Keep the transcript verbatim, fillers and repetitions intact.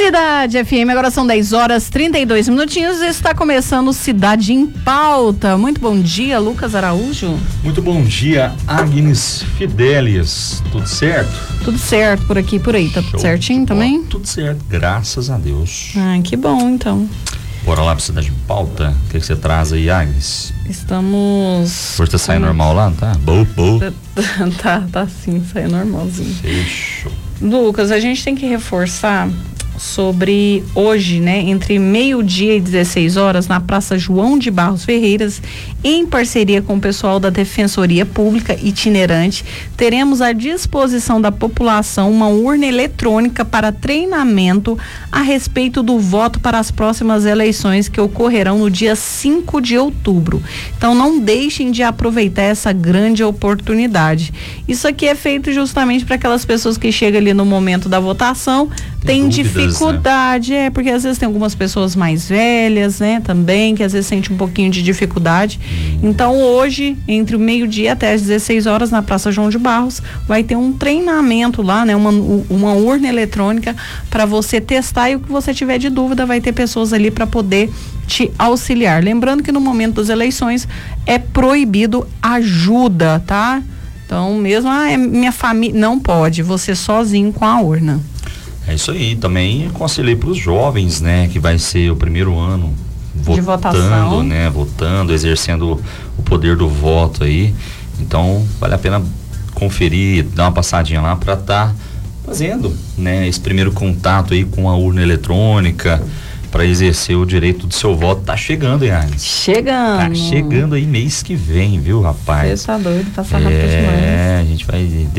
Cidade F M, agora são dez horas e trinta e dois minutinhos e está começando Cidade em Pauta. Muito bom dia, Lucas Araújo. Muito bom dia, Agnes Fidelis. Tudo certo? Tudo certo por aqui e por aí, tá tudo certinho também? Tudo certo, graças a Deus. Ah, que bom então. Bora lá pra Cidade em Pauta. O que, que você traz aí, Agnes? Estamos... Hoje tá saindo normal lá, tá? Boa, boa. Tá, tá sim, sai normalzinho. Fechou. Lucas, a gente tem que reforçar sobre hoje, né, entre meio-dia e dezesseis horas, na Praça João de Barros Ferreiras, em parceria com o pessoal da Defensoria Pública Itinerante, teremos à disposição da população uma urna eletrônica para treinamento a respeito do voto para as próximas eleições que ocorrerão no dia cinco de outubro. Então não deixem de aproveitar essa grande oportunidade. Isso aqui é feito justamente para aquelas pessoas que chegam ali no momento da votação, tem, tem dificuldade, né? É, porque às vezes tem algumas pessoas mais velhas, né, também, que às vezes sente um pouquinho de dificuldade. Então hoje, entre o meio-dia até as dezesseis horas, na Praça João de Barros, vai ter um treinamento lá, né, uma, uma urna eletrônica para você testar, e o que você tiver de dúvida vai ter pessoas ali para poder te auxiliar. Lembrando que no momento das eleições é proibido ajuda, tá? Então mesmo, ah, é minha família, não pode, você sozinho com a urna. É isso aí, também aconselhei para os jovens, né, que vai ser o primeiro ano votando, de votação, né, votando, exercendo o poder do voto aí. Então, vale a pena conferir, dar uma passadinha lá para estar tá fazendo, né, esse primeiro contato aí com a urna eletrônica para exercer o direito do seu voto. Tá chegando, hein, Agnes? Chegando. Tá chegando aí mês que vem, viu, rapaz? Você tá doido, passa rápido demais. demais. É, a gente vai